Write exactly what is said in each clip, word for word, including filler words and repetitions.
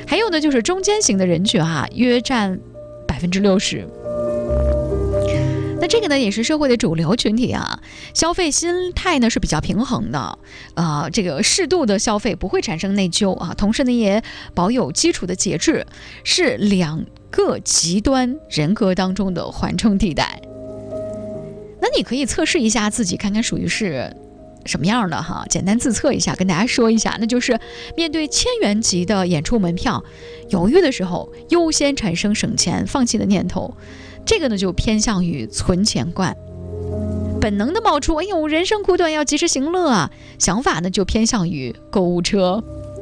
还有呢，就是中间型的人群啊，约占百分之六十。那这个呢，也是社会的主流群体啊，消费心态呢是比较平衡的，呃，这个适度的消费不会产生内疚啊，同时呢也保有基础的节制，是两个极端人格当中的缓冲地带。那你可以测试一下自己，看看属于是什么样的哈，简单自测一下，跟大家说一下，那就是面对千元级的演出门票，犹豫的时候优先产生省钱放弃的念头，这个呢就偏向于存钱罐。本能的冒出哎呦人生苦短要及时行乐啊，想法呢就偏向于购物车。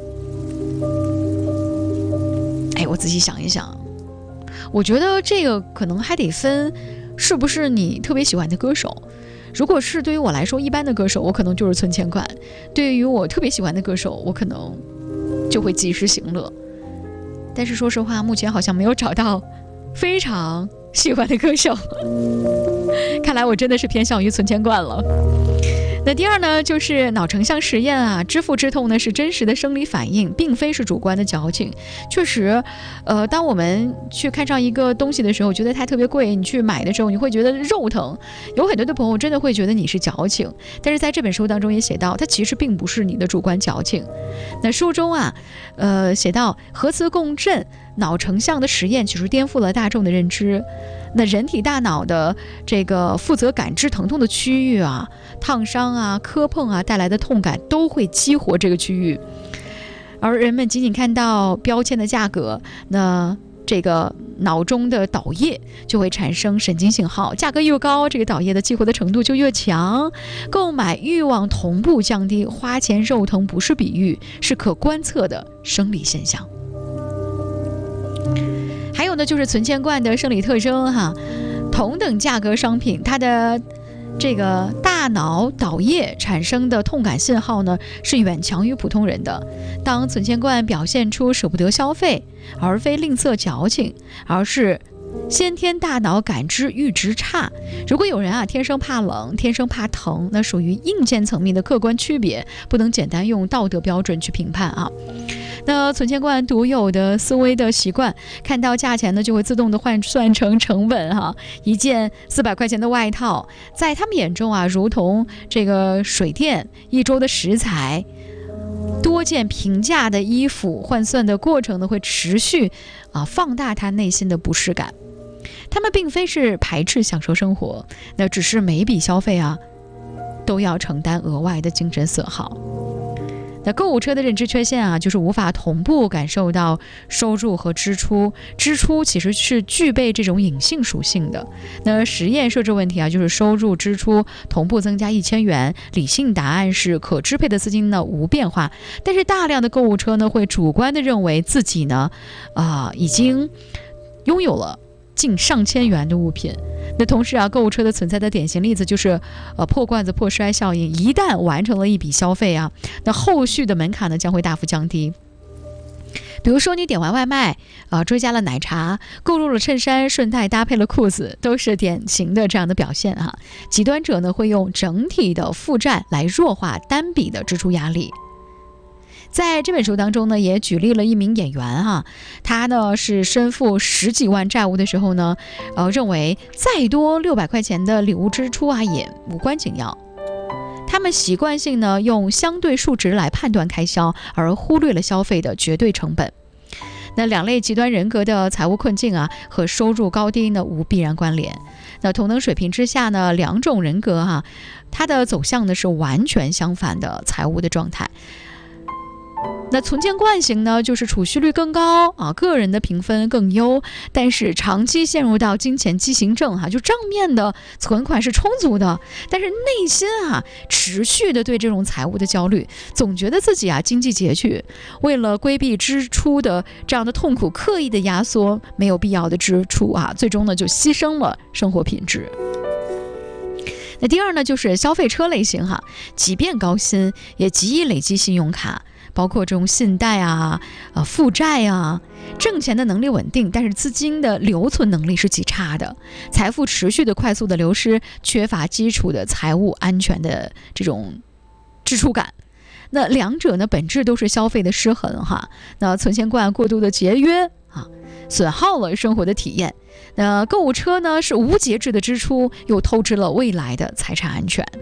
哎，我仔细想一想，我觉得这个可能还得分是不是你特别喜欢的歌手。如果是对于我来说一般的歌手，我可能就是存钱罐；对于我特别喜欢的歌手，我可能就会及时行乐。但是说实话，目前好像没有找到非常喜欢的歌手，看来我真的是偏向于存钱罐了。那第二呢，就是脑成像实验啊，支付之痛呢是真实的生理反应，并非是主观的矫情。确实，呃，当我们去看上一个东西的时候，觉得它特别贵，你去买的时候，你会觉得肉疼。有很多的朋友真的会觉得你是矫情，但是在这本书当中也写到，它其实并不是你的主观矫情。那书中啊，呃，写到核磁共振脑成像的实验，其实颠覆了大众的认知。那人体大脑的这个负责感知疼痛的区域啊，烫伤啊、磕碰啊带来的痛感都会激活这个区域，而人们仅仅看到标签的价格，那这个脑中的导液就会产生神经信号，价格越高，这个导液的激活的程度就越强，购买欲望同步降低，花钱肉疼不是比喻，是可观测的生理现象。还有呢，就是存钱罐的生理特征哈，同等价格商品，它的这个大脑导液产生的痛感信号呢，是远强于普通人的。当存钱罐表现出舍不得消费，而非吝啬矫情，而是先天大脑感知阈值差。如果有人啊天生怕冷，天生怕疼，那属于硬件层面的客观区别，不能简单用道德标准去评判啊。那存钱罐独有的思维的习惯，看到价钱呢就会自动的换算成成本哈。一件四百块钱的外套，在他们眼中啊，如同这个水电一周的食材。多件平价的衣服换算的过程呢，会持续啊放大他内心的不适感。他们并非是排斥享受生活，那只是每笔消费啊都要承担额外的精神损耗。那购物车的认知缺陷啊，就是无法同步感受到收入和支出，支出其实是具备这种隐性属性的。那实验设置问题啊，就是收入支出同步增加一千元，理性答案是可支配的资金呢无变化，但是大量的购物车呢会主观的认为自己呢啊、呃、已经拥有了近上千元的物品。那同时啊，购物车的存在的典型例子就是呃破罐子破摔效应，一旦完成了一笔消费啊，那后续的门槛呢将会大幅降低。比如说你点完外卖啊、呃，追加了奶茶，购入了衬衫，顺带搭配了裤子，都是典型的这样的表现哈、啊。极端者呢会用整体的负债来弱化单笔的支出压力。在这本书当中呢，也举例了一名演员哈、啊，他呢是身负十几万债务的时候呢，呃，认为再多六百块钱的礼物支出啊也无关紧要。他们习惯性呢用相对数值来判断开销，而忽略了消费的绝对成本。那两类极端人格的财务困境啊和收入高低呢无必然关联。那同等水平之下呢，两种人格哈、啊，它的走向呢是完全相反的财务的状态。那存钱惯型呢，就是储蓄率更高啊，个人的评分更优，但是长期陷入到金钱畸形症哈、啊，就账面的存款是充足的，但是内心啊持续的对这种财务的焦虑，总觉得自己啊经济拮据，为了规避支出的这样的痛苦，刻意的压缩没有必要的支出啊，最终呢就牺牲了生活品质。那第二呢，就是消费车类型哈，即便高薪，也极易累积信用卡。包括这种信贷啊、呃负债啊，挣钱的能力稳定，但是资金的留存能力是极差的，财富持续的快速的流失，缺乏基础的财务安全的这种支出感。 那两者呢本质都是消费的失衡哈。那存钱罐过度的节约啊，损耗了生活的体验。那购物车呢是无节制的支出，又透支了未来的财产安全。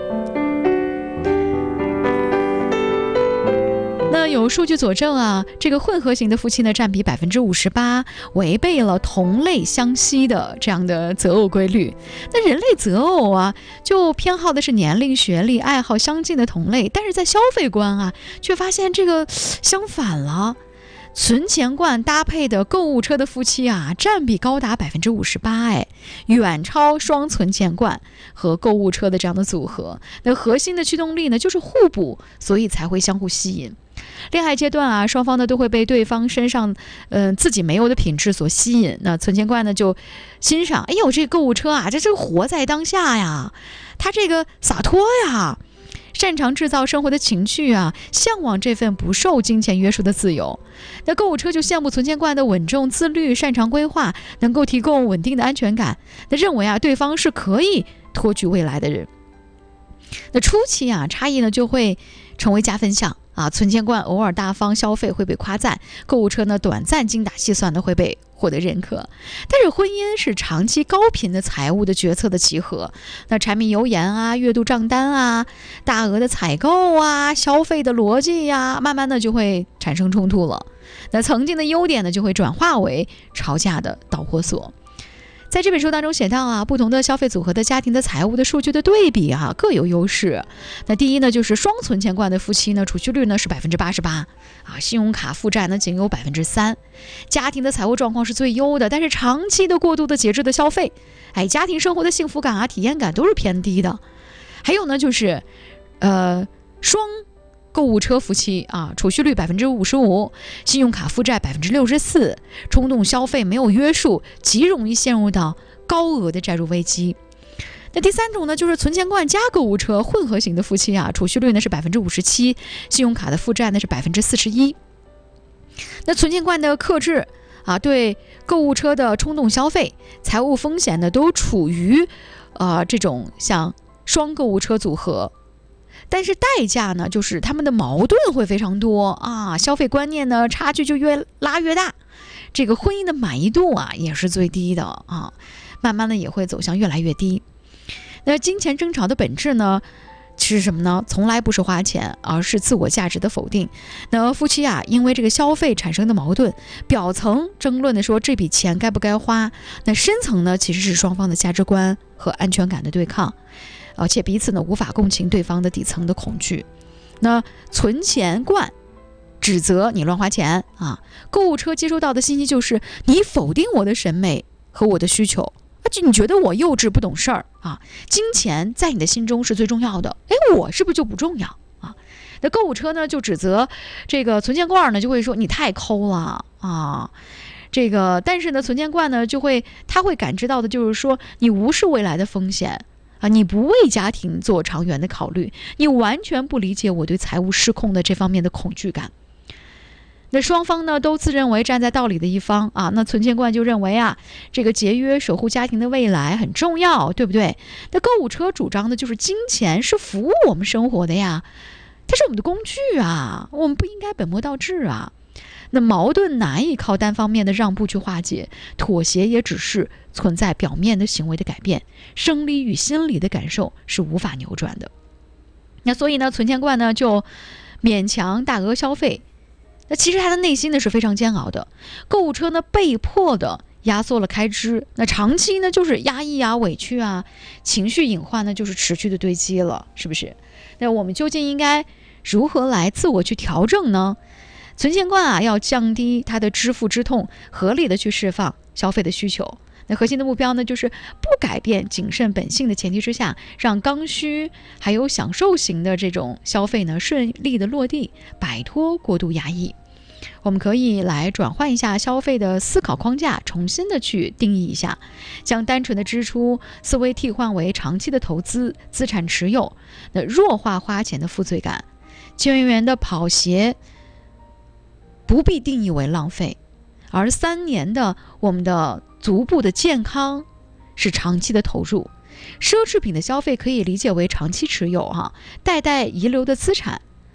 那有数据佐证啊，这个混合型的夫妻呢占比百分之五十八，违背了同类相吸的这样的择偶规律。那人类择偶啊，就偏好的是年龄、学历、爱好相近的同类，但是在消费观啊，却发现这个相反了。存钱罐搭配的购物车的夫妻啊，占比高达百分之五十八，哎，远超双存钱罐和购物车的这样的组合。那核心的驱动力呢，就是互补，所以才会相互吸引。恋爱阶段啊，双方呢都会被对方身上嗯、呃、自己没有的品质所吸引。那存钱罐呢就欣赏，哎呦，这购物车啊，这是活在当下呀，他这个洒脱呀，擅长制造生活的情趣啊，向往这份不受金钱约束的自由。那购物车就羡慕存钱罐的稳重自律，擅长规划，能够提供稳定的安全感。那认为啊，对方是可以托举未来的人。那初期啊，差异呢就会成为加分项啊，存钱罐偶尔大方消费会被夸赞，购物车呢短暂精打细算的会被获得认可。但是婚姻是长期高频的财务的决策的集合，那柴米油盐啊，月度账单啊，大额的采购啊，消费的逻辑呀、啊，慢慢的就会产生冲突了。那曾经的优点呢，就会转化为吵架的导火索。在这本书当中写到啊，不同的消费组合的家庭的财务的数据的对比啊，各有优势。那第一呢，就是双存钱罐的夫妻呢，储蓄率呢是百分之八十八啊，信用卡负债呢仅有百分之三，家庭的财务状况是最优的。但是长期的过度的节制的消费，哎，家庭生活的幸福感啊、体验感都是偏低的。还有呢，就是呃双购物车夫妻啊，储蓄率百分之五十五，信用卡负债百分之六十四，冲动消费没有约束，极容易陷入到高额的债务危机。那第三种呢，就是存钱罐加购物车混合型的夫妻啊，储蓄率呢是百分之五十七，信用卡的负债呢是百分之四十一。那存钱罐的克制啊，对购物车的冲动消费、财务风险呢，都处于呃这种像双购物车组合。但是代价呢，就是他们的矛盾会非常多啊，消费观念呢差距就越拉越大，这个婚姻的满意度啊也是最低的啊，慢慢的也会走向越来越低。那金钱争吵的本质呢是什么呢？从来不是花钱，而是自我价值的否定。那夫妻啊，因为这个消费产生的矛盾，表层争论的说这笔钱该不该花，那深层呢其实是双方的价值观和安全感的对抗。而且彼此呢无法共情对方的底层的恐惧。那存钱罐指责你乱花钱啊，购物车接收到的信息就是你否定我的审美和我的需求，啊，就你觉得我幼稚不懂事儿啊，金钱在你的心中是最重要的，哎，我是不是就不重要啊？那购物车呢就指责这个存钱罐呢，就会说你太抠了啊。这个但是呢存钱罐呢就会他会感知到的就是说你无视未来的风险啊，你不为家庭做长远的考虑，你完全不理解我对财务失控的这方面的恐惧感。那双方呢都自认为站在道理的一方啊，那存钱罐就认为啊，这个节约守护家庭的未来很重要，对不对？那购物车主张的就是金钱是服务我们生活的呀，它是我们的工具啊，我们不应该本末倒置啊。那矛盾难以靠单方面的让步去化解，妥协也只是存在表面的行为的改变，生理与心理的感受是无法扭转的。那所以呢，存钱罐呢就勉强大额消费，那其实他的内心呢是非常煎熬的。购物车呢被迫的压缩了开支，那长期呢就是压抑啊、委屈啊，情绪隐患呢就是持续的堆积了，是不是？那我们究竟应该如何来自我去调整呢？存钱罐啊，要降低它的支付之痛，合理的去释放消费的需求。那核心的目标呢，就是不改变谨慎本性的前提之下，让刚需还有享受型的这种消费呢顺利的落地，摆脱过度压抑。我们可以来转换一下消费的思考框架，重新的去定义一下，将单纯的支出思维替换为长期的投资、资产持有，那弱化花钱的负罪感。千元元的跑鞋不必定义为浪费，而三年的我们的足部的健康是长期的投入。奢侈品的消费可以理解为长期持有哈、啊，代代遗留的资产。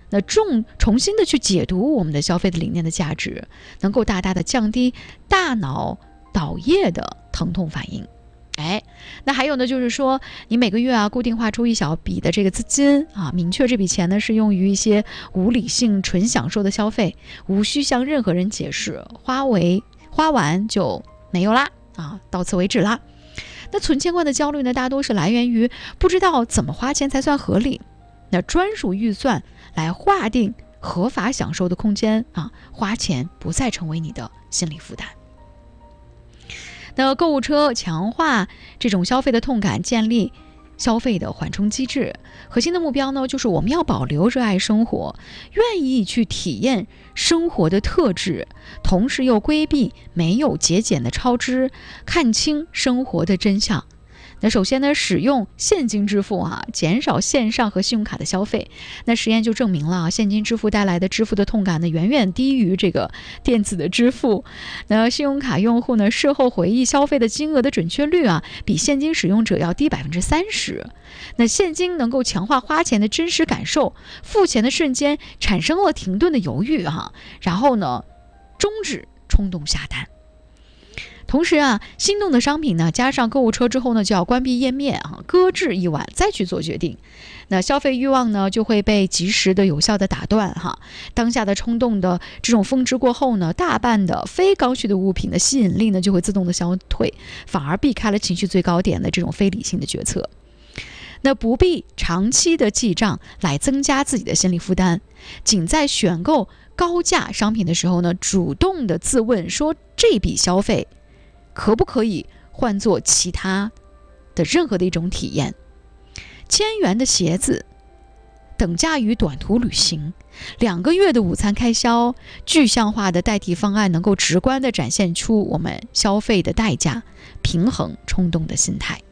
那重重新的去解读我们的消费的理念的价值，能够大大的降低大脑倒叶的疼痛反应。哎，那还有呢，就是说你每个月啊固定划出一小笔的这个资金啊，明确这笔钱呢是用于一些无理性纯享受的消费，无需向任何人解释，花为花完就没有啦啊，到此为止啦。那存钱罐的焦虑呢，大多是来源于不知道怎么花钱才算合理。那专属预算来划定合法享受的空间啊，花钱不再成为你的心理负担。那购物车强化这种消费的痛感，建立消费的缓冲机制，核心的目标呢，就是我们要保留热爱生活，愿意去体验生活的特质，同时又规避没有节俭的超支，看清生活的真相。那首先呢，使用现金支付啊，减少线上和信用卡的消费。那实验就证明了，现金支付带来的支付的痛感呢，远远低于这个电子的支付。那信用卡用户呢，事后回忆消费的金额的准确率啊，比现金使用者要低百分之三十。那现金能够强化花钱的真实感受，付钱的瞬间产生了停顿的犹豫哈、啊，然后呢，终止冲动下单。同时啊，心动的商品呢，加上购物车之后呢，就要关闭页面啊，搁置一晚再去做决定。那消费欲望呢，就会被及时的、有效的打断哈。当下的冲动的这种峰值过后呢，大半的非刚需的物品的吸引力呢，就会自动的消退，反而避开了情绪最高点的这种非理性的决策。那不必长期的记账来增加自己的心理负担，仅在选购高价商品的时候呢，主动的自问说，这笔消费可不可以换作其他的任何的一种体验？千元的鞋子等价于短途旅行，两个月的午餐开销，具象化的代替方案能够直观地展现出我们消费的代价，平衡冲动的心态。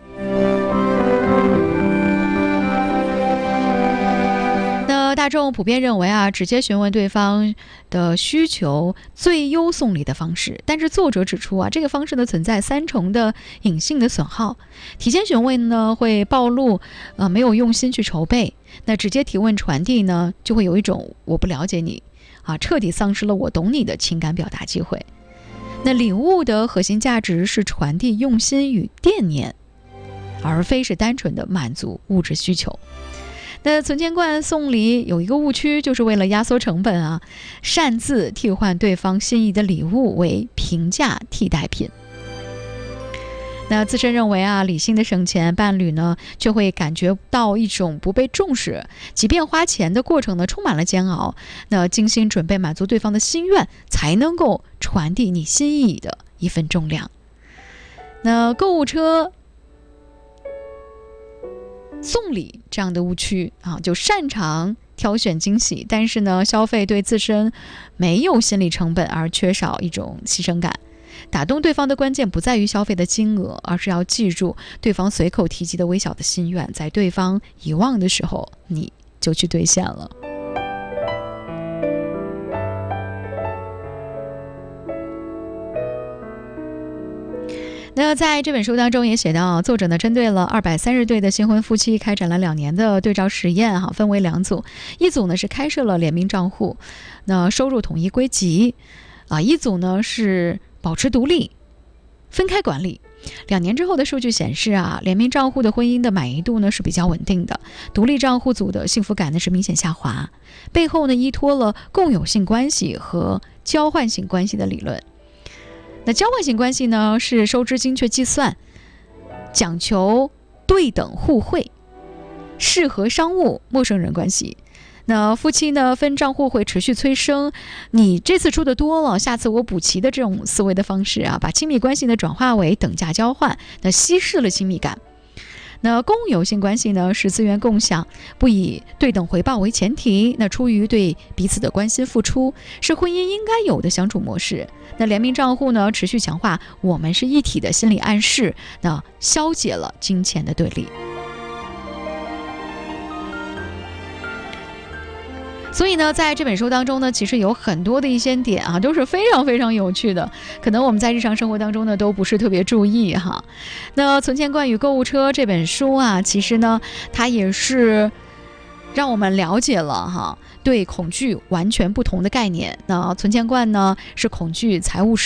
大众普遍认为啊，直接询问对方的需求最优送礼的方式，但是作者指出啊，这个方式呢存在三重的隐性的损耗。提前询问呢会暴露呃没有用心去筹备，那直接提问传递呢就会有一种我不了解你啊，彻底丧失了我懂你的情感表达机会。那礼物的核心价值是传递用心与惦念，而非是单纯的满足物质需求。那存钱罐送礼有一个误区，就是为了压缩成本啊，擅自替换对方心仪的礼物为平价替代品。那自身认为啊，理性的省钱，伴侣呢却会感觉到一种不被重视，即便花钱的过程呢充满了煎熬，那精心准备满足对方的心愿，才能够传递你心意的一份重量。那购物车送礼这样的误区啊，就擅长挑选惊喜，但是呢，消费对自身没有心理成本，而缺少一种牺牲感。打动对方的关键不在于消费的金额，而是要记住对方随口提及的微小的心愿，在对方遗忘的时候，你就去兑现了。那在这本书当中也写到，作者呢针对了二百三十对的新婚夫妻开展了两年的对照实验哈，分为两组，一组呢是开设了联名账户，那收入统一归集啊，一组呢是保持独立，分开管理。两年之后的数据显示啊，联名账户的婚姻的满意度呢是比较稳定的，独立账户组的幸福感呢是明显下滑，背后呢依托了共有性关系和交换性关系的理论。那交换性关系呢，是收支精确计算，讲求对等互惠，适合商务陌生人关系。那夫妻呢分账户会持续催生你这次出的多了，下次我补齐的这种思维的方式啊，把亲密关系呢转化为等价交换，那稀释了亲密感。那共有性关系呢是资源共享，不以对等回报为前提，那出于对彼此的关心付出，是婚姻应该有的相处模式。那联名账户呢持续强化我们是一体的心理暗示，那消解了金钱的对立。所以呢，在这本书当中呢，其实有很多的一些点啊，都是非常非常有趣的，可能我们在日常生活当中呢，都不是特别注意哈。那《存钱罐与购物车》这本书啊，其实呢，它也是让我们了解了哈对恐惧完全不同的概念。那存钱罐呢是恐惧财务